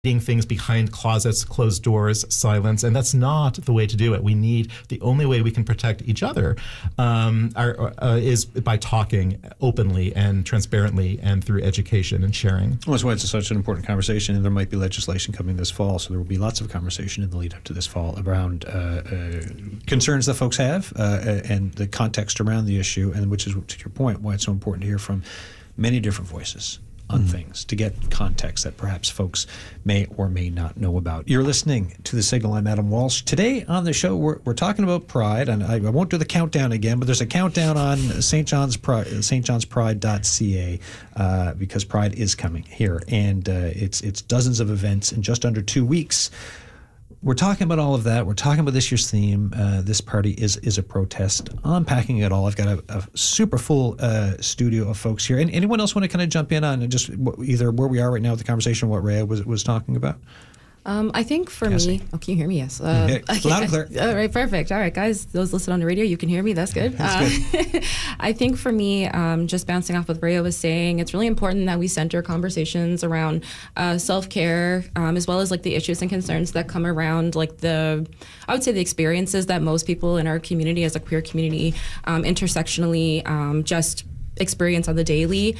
things behind closets, closed doors, silence, and that's not the way to do it. The only way we can protect each other is by talking openly and transparently and through education and sharing. Well, that's why it's such an important conversation, and there might be legislation coming this fall, so there will be lots of conversation in the lead up to this fall around concerns that folks have and the context around the issue, and which is, to your point, why it's so important to hear from many different voices on things, to get context that perhaps folks may or may not know about. You're listening to The Signal. I'm Adam Walsh. Today on the show, we're talking about Pride, and I won't do the countdown again, but there's a countdown on St. John's Pride, stjohnspride.ca, because Pride is coming here, and it's dozens of events in just under 2 weeks. We're talking about all of that. We're talking about this year's theme. This party is a protest. Unpacking it all. I've got a super full studio of folks here. And anyone else want to kind of jump in on just either where we are right now with the conversation, what Rhea was talking about? I think for me, can you hear me? Yes. Loud and clear. All right, perfect. All right, guys, those listening on the radio, you can hear me. That's good. Good. I think for me, just bouncing off what Rhea was saying, it's really important that we center conversations around self-care, as well as the issues and concerns that come around I would say the experiences that most people in our community as a queer community intersectionally just experience on the daily.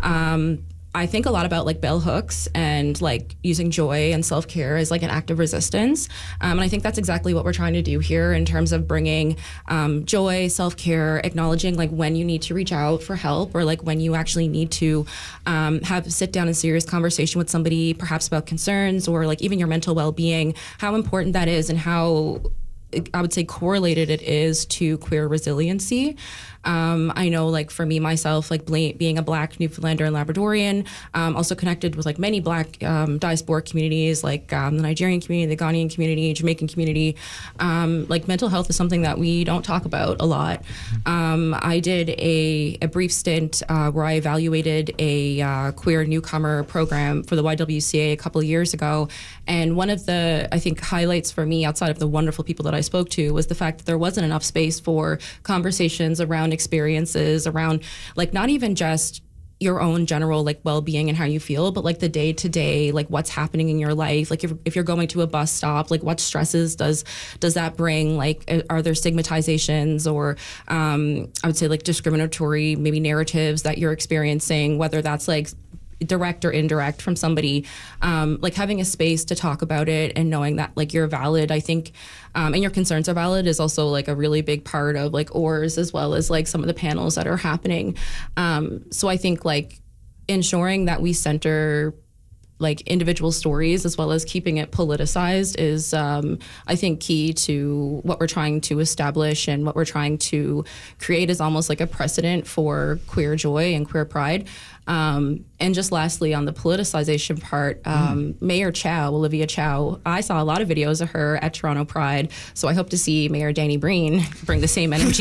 I think a lot about bell hooks and using joy and self-care as an act of resistance. And I think that's exactly what we're trying to do here in terms of bringing joy, self-care, acknowledging when you need to reach out for help or when you actually need to have a sit down and serious conversation with somebody, perhaps about concerns or even your mental well-being, how important that is and how I would say correlated it is to queer resiliency. I know, for me, myself, being a Black Newfoundlander and Labradorian, also connected with, many Black diasporic communities, the Nigerian community, the Ghanaian community, Jamaican community. Mental health is something that we don't talk about a lot. I did a brief stint where I evaluated a queer newcomer program for the YWCA a couple of years ago. And one of the, I think, highlights for me, outside of the wonderful people that I spoke to, was the fact that there wasn't enough space for conversations around experiences, around not even just your own general well-being and how you feel, but the day-to-day, what's happening in your life. If you're going to a bus stop, what stresses does that bring? Are there stigmatizations or I would say discriminatory maybe narratives that you're experiencing, whether that's direct or indirect from somebody, having a space to talk about it and knowing that you're valid, I think, and your concerns are valid is also a really big part of ORS, as well as some of the panels that are happening. So I think ensuring that we center individual stories as well as keeping it politicized is, I think, key to what we're trying to establish, and what we're trying to create is almost a precedent for queer joy and queer pride. And just lastly, on the politicization part, Mayor Chow, Olivia Chow, I saw a lot of videos of her at Toronto Pride, so I hope to see Mayor Danny Breen bring the same energy.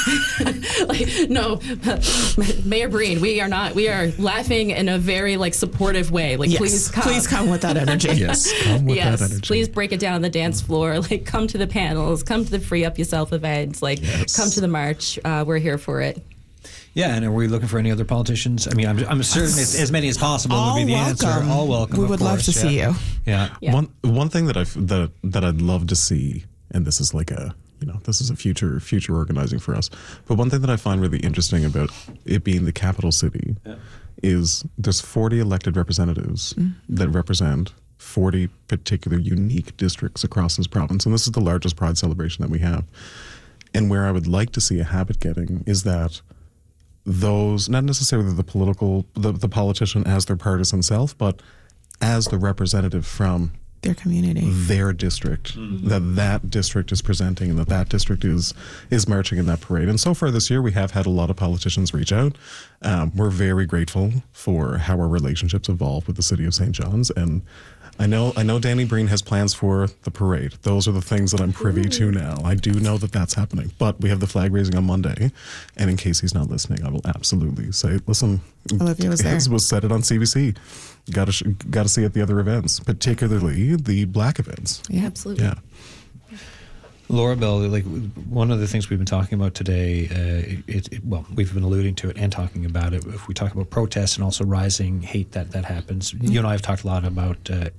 No, Mayor Breen, we are laughing in a very supportive way. Yes, please come with that energy. Yes, come with that energy. Please break it down on the dance floor. Come to the panels, come to the Free Up Yourself events, come to the march. We're here for it. Yeah, and are we looking for any other politicians? I mean, I'm certain as many as possible would be the answer. All welcome. We would love to see you. Yeah. One thing that I'd love to see, and this is this is a future organizing for us. But one thing that I find really interesting about it being the capital city is there's 40 elected representatives that represent 40 particular unique districts across this province, and this is the largest Pride celebration that we have. And where I would like to see a habit getting is that those, not necessarily the politician as their partisan self, but as the representative from their community, their district, that district is presenting, and that district is marching in that parade. And so far this year, we have had a lot of politicians reach out. We're very grateful for how our relationships evolve with the city of St. John's, and I know Danny Breen has plans for the parade. Those are the things that I'm privy to now. I do know that that's happening. But we have the flag raising on Monday. And in case he's not listening, I will absolutely say, listen, Olivia was there. Was said it on CBC. Got to see at the other events, particularly the Black events. Yeah, absolutely. Yeah. Laura Bell, like one of the things we've been talking about today, we've been alluding to it and talking about it. If we talk about protests and also rising hate that happens, you and I have talked a lot about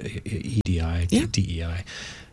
EDI, DEI.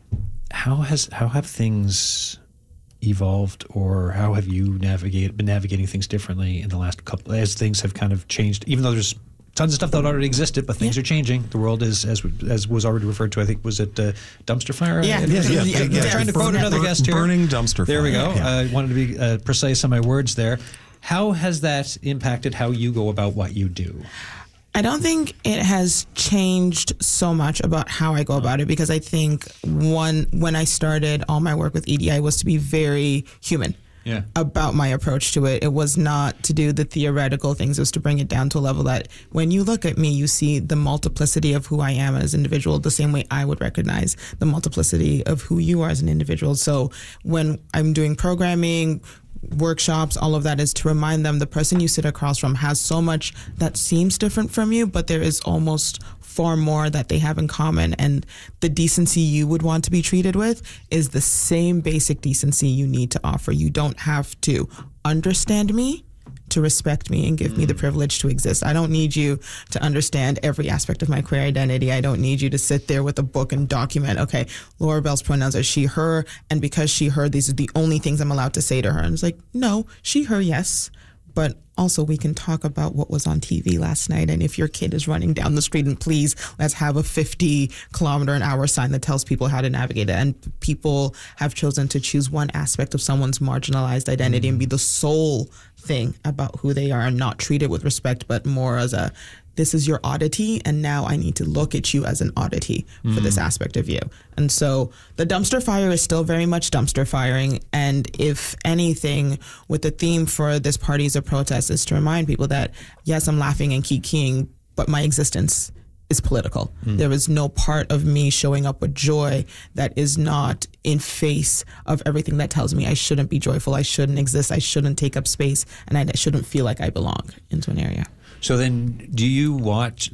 How have things evolved, or how have you been navigating things differently in the last couple, as things have kind of changed? Even though there's tons of stuff that already existed, but things are changing. The world is, as was already referred to, I think, was it dumpster fire? Yeah. I'm trying to quote another guest here. Burning dumpster fire. There we go. I wanted to be precise on my words there. How has that impacted how you go about what you do? I don't think it has changed so much about how I go about it, because I think when I started all my work with EDI was to be very human. Yeah. About my approach to it. It was not to do the theoretical things. It was to bring it down to a level that when you look at me, you see the multiplicity of who I am as an individual, the same way I would recognize the multiplicity of who you are as an individual. So when I'm doing programming, workshops, all of that is to remind them the person you sit across from has so much that seems different from you, but there is almost far more that they have in common, and the decency you would want to be treated with is the same basic decency you need to offer. You don't have to understand me to respect me and give me the privilege to exist. I don't need you to understand every aspect of my queer identity. I don't need you to sit there with a book and document, okay, Laura Bell's pronouns are she, her, and because she, her, these are the only things I'm allowed to say to her. And it's like, no, she, her, yes, but also we can talk about what was on TV last night, and if your kid is running down the street, and please, let's have a 50-kilometer-an-hour sign that tells people how to navigate it. And people have chosen to choose one aspect of someone's marginalized identity and be the sole thing about who they are, and not treat it with respect, but more as a, this is your oddity, and now I need to look at you as an oddity for this aspect of you. And so the dumpster fire is still very much dumpster firing. And if anything, with the theme for this Parties of Protest is to remind people that, yes, I'm laughing and kikiing, but my existence is political. There is no part of me showing up with joy that is not in face of everything that tells me I shouldn't be joyful, I shouldn't exist, I shouldn't take up space, and I shouldn't feel like I belong into an area. So then, do you watch?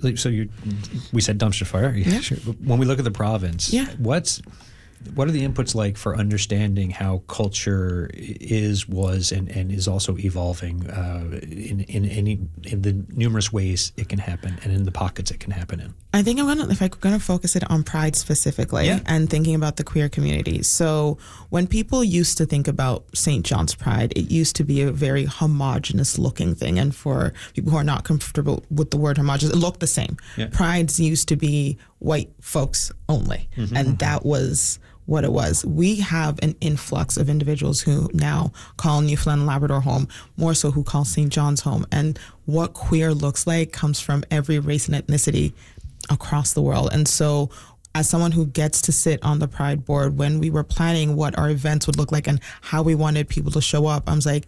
We said dumpster fire. Yeah, sure. When we look at the province, what are the inputs like for understanding how culture was, and is also evolving in the numerous ways it can happen, and in the pockets it can happen in? I think if I'm gonna focus it on Pride specifically, and thinking about the queer community. So when people used to think about St. John's Pride, it used to be a very homogenous looking thing. And for people who are not comfortable with the word homogenous, it looked the same. Yeah. Prides used to be white folks only. And that was what it was. We have an influx of individuals who now call Newfoundland and Labrador home, more so who call St. John's home. And what queer looks like comes from every race and ethnicity across the world. And so as someone who gets to sit on the Pride board, when we were planning what our events would look like and how we wanted people to show up, I was like,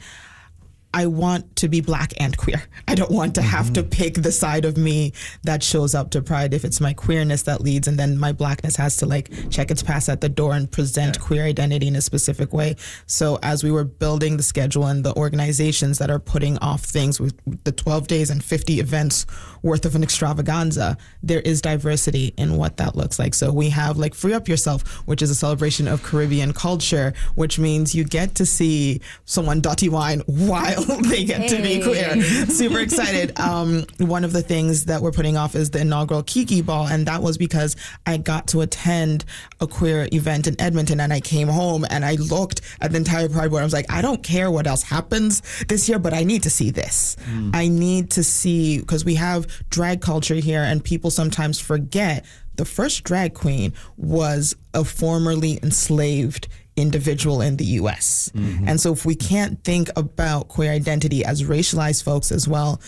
I want to be Black and queer. I don't want to have to pick the side of me that shows up to Pride. If it's my queerness that leads, and then my Blackness has to check its pass at the door and present queer identity in a specific way. So as we were building the schedule and the organizations that are putting off things with the 12 days and 50 events worth of an extravaganza, there is diversity in what that looks like. So we have Free Up Yourself, which is a celebration of Caribbean culture, which means you get to see someone dirty wine while they get to be queer. Super excited. One of the things that we're putting off is the inaugural Kiki Ball, and that was because I got to attend a queer event in Edmonton, and I came home and I looked at the entire Pride board. I was like, I don't care what else happens this year, but I need to see this. I need to see, because we have drag culture here, and people sometimes forget the first drag queen was a formerly enslaved individual in the U.S. And so if we can't think about queer identity as racialized folks as well,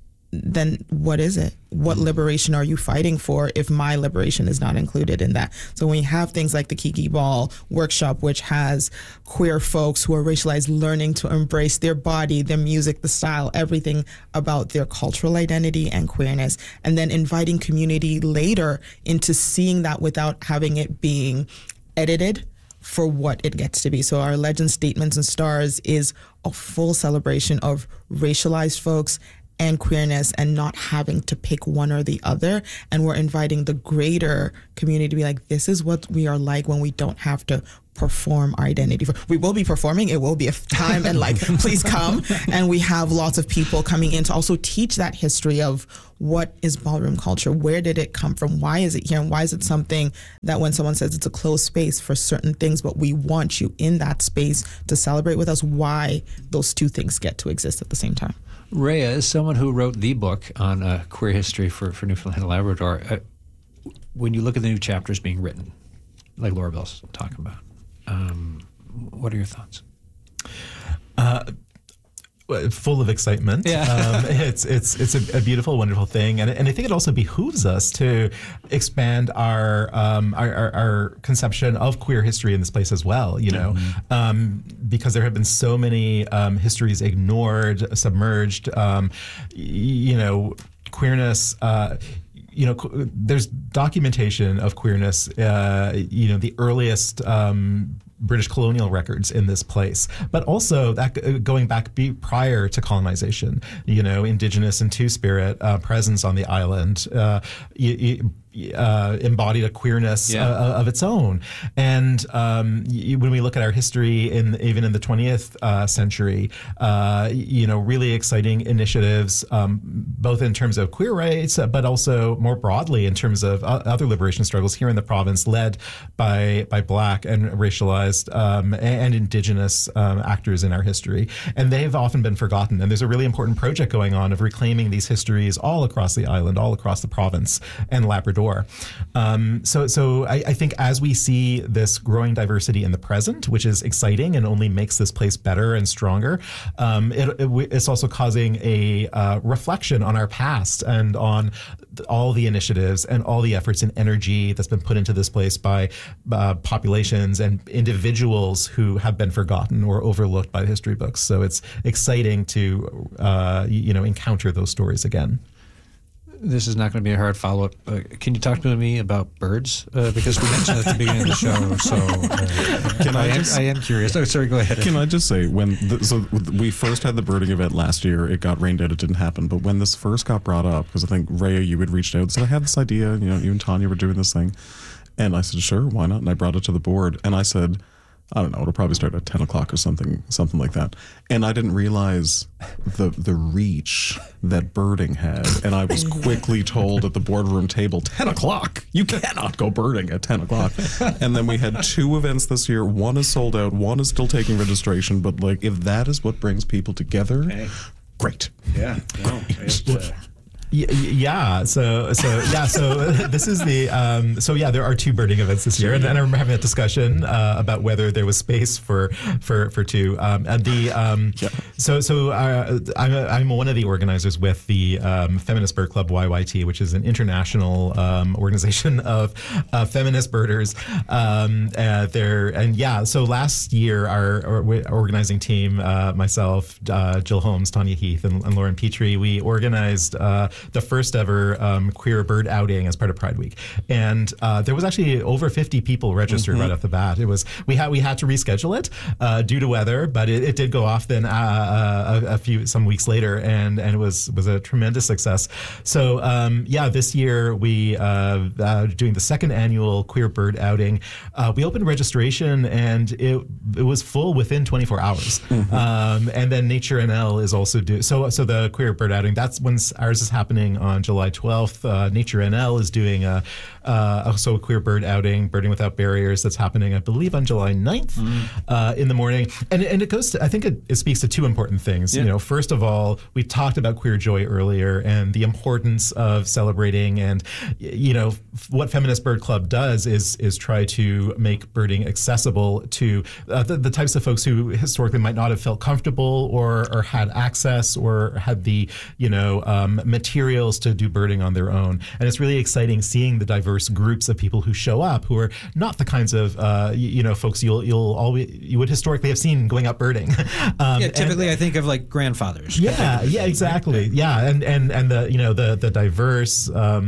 then what is it? What liberation are you fighting for if my liberation is not included in that? So when we have things like the Kiki Ball workshop, which has queer folks who are racialized learning to embrace their body, their music, the style, everything about their cultural identity and queerness, and then inviting community later into seeing that without having it being edited for what it gets to be. So our Legend Statements and Stars is a full celebration of racialized folks and queerness and not having to pick one or the other. And we're inviting the greater community to be like, this is what we are like when we don't have to perform our identity. We will be performing. It will be a time and like, please come. And we have lots of people coming in to also teach that history of what is ballroom culture? Where did it come from? Why is it here? And why is it something that when someone says it's a closed space for certain things, but we want you in that space to celebrate with us, why those two things get to exist at the same time? Rhea, as someone who wrote the book on queer history for Newfoundland and Labrador, when you look at the new chapters being written, like Laura Bell's talking about, what are your thoughts? Full of excitement. Yeah. It's a beautiful, wonderful thing, and I think it also behooves us to expand our conception of queer history in this place as well. You know, because there have been so many histories ignored, submerged. You know, queerness. You know, there's documentation of queerness. You know, the earliest British colonial records in this place, but also that going back prior to colonization. You know, Indigenous and Two-Spirit presence on the island embodied a queerness of its own. And when we look at our history even in the 20th century, you know, really exciting initiatives, both in terms of queer rights, but also more broadly in terms of other liberation struggles here in the province, led by Black and racialized and Indigenous actors in our history. And they've often been forgotten. And there's a really important project going on of reclaiming these histories all across the island, all across the province and Labrador. So I think as we see this growing diversity in the present, which is exciting and only makes this place better and stronger, it's also causing a reflection on our past and on all the initiatives and all the efforts and energy that's been put into this place by populations and individuals who have been forgotten or overlooked by the history books. So it's exciting to you know, encounter those stories again. This is not going to be a hard follow-up. Can you talk to me about birds? Because we mentioned at the beginning of the show. So I am curious. Oh, sorry, go ahead. Can I just say, so we first had the birding event last year, it got rained out, it didn't happen. But when this first got brought up, because I think, Rhea, you had reached out and said, I had this idea, you know, you and Tanya were doing this thing. And I said, sure, why not? And I brought it to the board. And I said, I don't know, it'll probably start at 10 o'clock or something like that. And I didn't realize the reach that birding had. And I was quickly told at the boardroom table, 10 o'clock, you cannot go birding at 10 o'clock. And then we had 2 events this year. One is sold out, one is still taking registration. But like, if that is what brings people together, great. Yeah. No, Yeah. So this is the there are 2 birding events this year, and I remember having a discussion about whether there was space for 2. I'm one of the organizers with the Feminist Bird Club YYT, which is an international organization of feminist birders. So last year our organizing team, myself, Jill Holmes, Tanya Heath, and Lauren Petrie, we organized the first ever queer bird outing as part of Pride Week, and there was actually over 50 people registered right off the bat. It was we had to reschedule it due to weather, but it did go off then some weeks later, and it was a tremendous success. So this year we doing the second annual queer bird outing. We opened registration and it was full within 24 hours, and then Nature NL is also so the queer bird outing. That's when ours is happening on July 12th. Nature NL is doing a queer bird outing, Birding Without Barriers, that's happening, I believe, on July 9th in the morning. And it goes to, I think it speaks to 2 important things. Yeah. You know, first of all, we talked about queer joy earlier and the importance of celebrating, and you know, what Feminist Bird Club does is try to make birding accessible to the types of folks who historically might not have felt comfortable or had access or had the, you know, materials to do birding on their own. And it's really exciting seeing the diverse groups of people who show up who are not the kinds of folks you would historically have seen going up birding. Typically I think of like grandfathers. Yeah, exactly. Right? Yeah, and the the diverse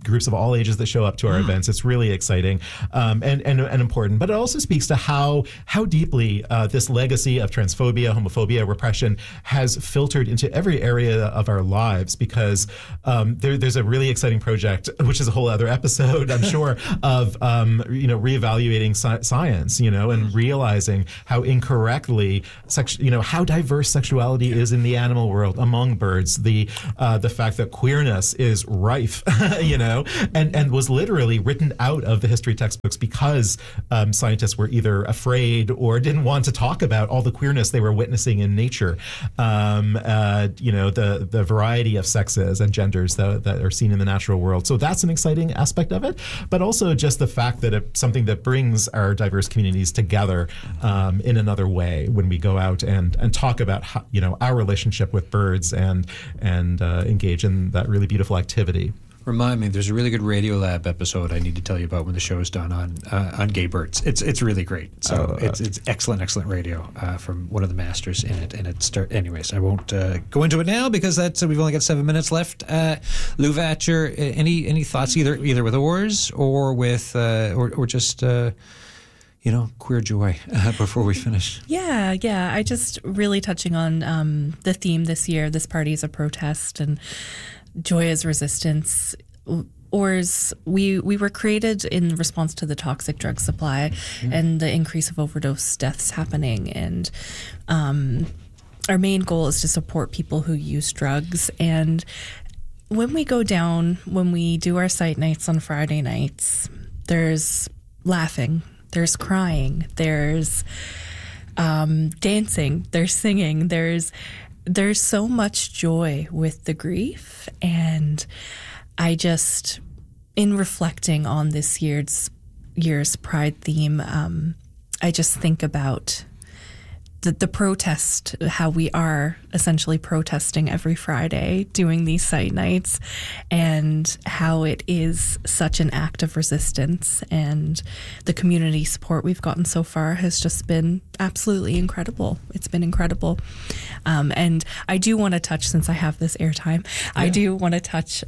groups of all ages that show up to our events. It's really exciting and important. But it also speaks to how deeply this legacy of transphobia, homophobia, repression has filtered into every area of our lives, because there's a really exciting project, which is a whole other episode, I'm sure, of reevaluating science, and realizing how incorrectly how diverse sexuality is in the animal world among birds, the fact that queerness is rife, and was literally written out of the history textbooks because scientists were either afraid or didn't want to talk about all the queerness they were witnessing in nature. The variety of sexes and genders that are seen in the natural world. So that's an exciting aspect of it, but also just the fact that it's something that brings our diverse communities together in another way when we go out and talk about how, our relationship with birds and engage in that really beautiful activity. Remind me, there's a really good Radiolab episode I need to tell you about when the show is done on gay birds. It's really great. So it's excellent radio from one of the masters in it. And anyways, I won't go into it now because we've only got 7 minutes left. Lou Vatcher, any thoughts either with oars or with or just queer joy before we finish? Yeah. I just really touching on the theme this year. This party is a protest and joy as resistance. Oars, we were created in response to the toxic drug supply and the increase of overdose deaths happening. And our main goal is to support people who use drugs. And when we do our site nights on Friday nights, there's laughing, there's crying, there's dancing, there's singing, there's so much joy with the grief. And I just, in reflecting on this year's Pride theme, I just think about the protest, how we are essentially protesting every Friday, doing these site nights, and how it is such an act of resistance. And the community support we've gotten so far has just been absolutely incredible. It's been incredible. And I do want to touch, since I have this airtime, I do want to touch,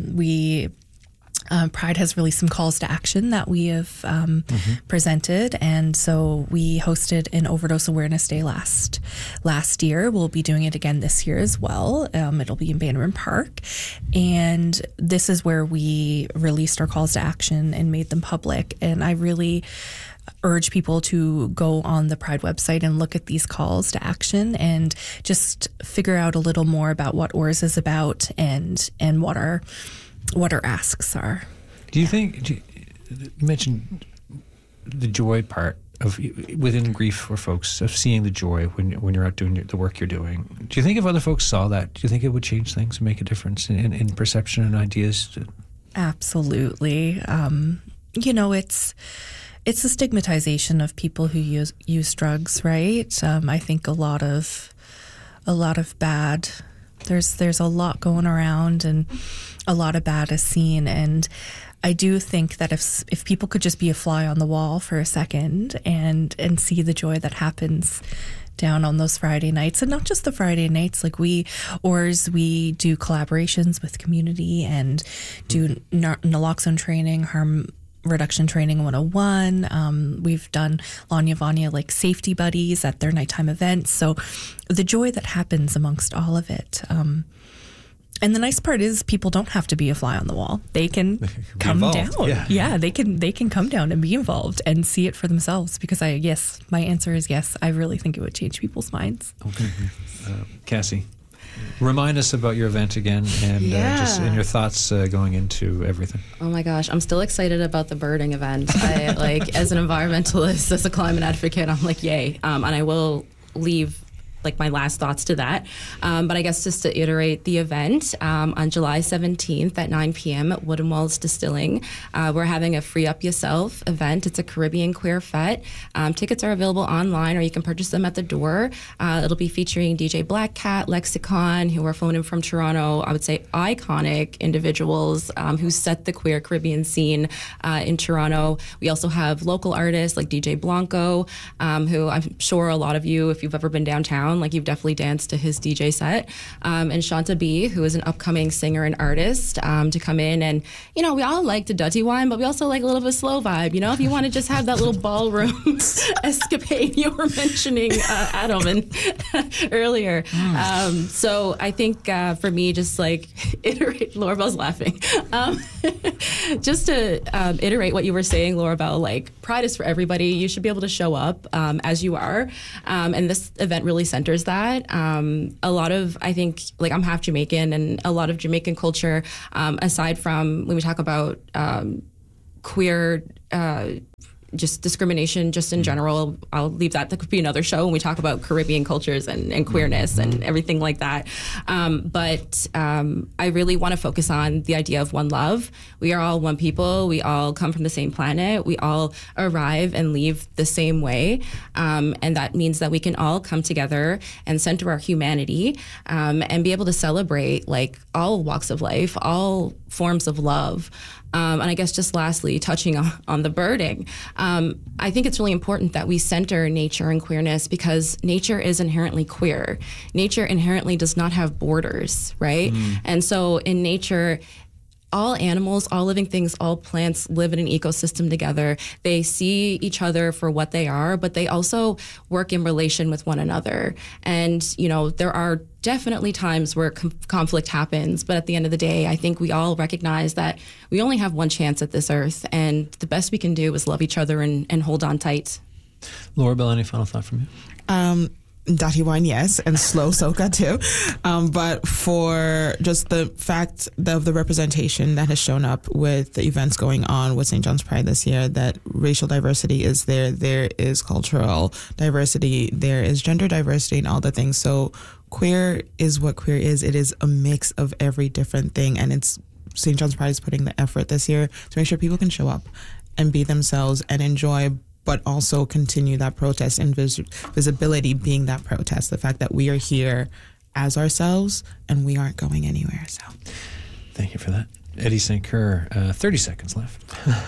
Pride has released some calls to action that we have presented, and so we hosted an overdose awareness day last year. We'll be doing it again this year as well. It'll be in Bannerman Park, and this is where we released our calls to action and made them public. And I really urge people to go on the Pride website and look at these calls to action and just figure out a little more about what ORS is about and what our asks are. Do you think, you mentioned the joy part of within grief for folks, of seeing the joy when you're out doing the work you're doing. Do you think if other folks saw that, do you think it would change things and make a difference in perception and ideas? Absolutely. It's the stigmatization of people who use drugs, right? I think a lot of bad. There's a lot going around, and a lot of bad is seen. And I do think that if people could just be a fly on the wall for a second and see the joy that happens down on those Friday nights, and not just the Friday nights, like we do collaborations with community and do naloxone training, harm reduction training 101. We've done Lanya Vanya like safety buddies at their nighttime events. So the joy that happens amongst all of it. And the nice part is people don't have to be a fly on the wall. They can come down. Yeah, they can come down and be involved and see it for themselves, because my answer is yes. I really think it would change people's minds. Okay. Cassie, remind us about your event again and just your thoughts going into everything. Oh my gosh, I'm still excited about the birding event. I as an environmentalist, as a climate advocate, I'm like, yay. And I will leave my last thoughts to that. But I guess just to iterate the event, on July 17th at 9 p.m. at Wood & Walls Distilling, we're having a Free Up Yourself event. It's a Caribbean queer fete. Tickets are available online, or you can purchase them at the door. It'll be featuring DJ Black Cat, Lexicon, who are flown in from Toronto. I would say iconic individuals who set the queer Caribbean scene in Toronto. We also have local artists like DJ Blanco, who I'm sure a lot of you, if you've ever been downtown, sound like you've definitely danced to his DJ set. And Shanta B, who is an upcoming singer and artist, to come in. And, you know, we all like the dirty wine, but we also like a little bit of slow vibe. You know, if you want to just have that little ballroom escapade you were mentioning, Adam, and earlier. So I think for me, just like iterate, Laura Bell's laughing. Just to iterate what you were saying, Laura Bell, like Pride is for everybody. You should be able to show up as you are. And this event really centers that. A lot of, I think, like I'm half Jamaican, and a lot of Jamaican culture, aside from when we talk about queer just discrimination just in general, I'll leave that. That could be another show when we talk about Caribbean cultures and queerness and everything like that. But I really want to focus on the idea of one love. We are all one people. We all come from the same planet. We all arrive and leave the same way. And that means that we can all come together and center our humanity and be able to celebrate like all walks of life, all forms of love. And I guess just lastly, touching on the birding, I think it's really important that we center nature and queerness because nature is inherently queer. Nature inherently does not have borders, right? And so in nature, all animals, all living things, all plants live in an ecosystem together. They see each other for what they are, but they also work in relation with one another. And, you know, there are definitely times where conflict happens, but at the end of the day, I think we all recognize that we only have one chance at this earth, and the best we can do is love each other and hold on tight. Laura Bell, any final thought from you? Dirty wine, yes, and slow soca too. But for just the fact of the representation that has shown up with the events going on with St. John's Pride this year, that racial diversity is there, there is cultural diversity, there is gender diversity and all the things. So queer is what queer is. It is a mix of every different thing. And it's St. John's Pride is putting the effort this year to make sure people can show up and be themselves and enjoy, but also continue that protest and visibility being that protest. The fact that we are here as ourselves and we aren't going anywhere. So, thank you for that. Eddie St. Kerr, 30 seconds left.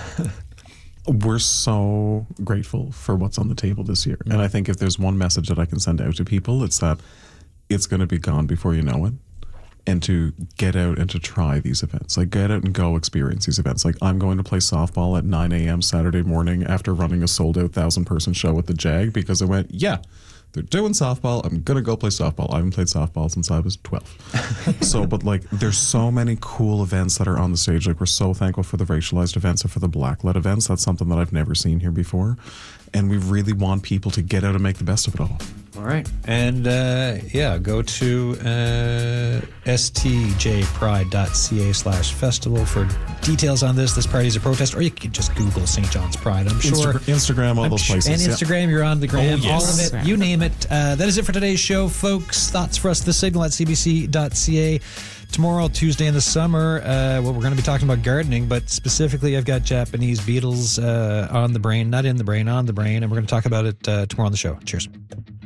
We're so grateful for what's on the table this year. And I think if there's one message that I can send out to people, it's that it's going to be gone before you know it. And to get out and to try these events. Like, get out and go experience these events. Like, I'm going to play softball at 9 a.m. Saturday morning after running a sold-out 1,000-person show at the JAG because I went, yeah, they're doing softball. I'm going to go play softball. I haven't played softball since I was 12. But, like, there's so many cool events that are on the stage. Like, we're so thankful for the racialized events and for the Black-led events. That's something that I've never seen here before. And we really want people to get out and make the best of it all. All right. And go to stjpride.ca/festival for details on this. This party is a protest, or you can just Google St. John's Pride. I'm sure. Instagram, all those places. And Instagram, you're on the gram, yes. all of it. You name it. That is it for today's show, folks. Thoughts for us, thesignal@cbc.ca. Tomorrow, Tuesday in the summer, we're going to be talking about gardening, but specifically I've got Japanese beetles on the brain, not in the brain, on the brain, and we're going to talk about it tomorrow on the show. Cheers.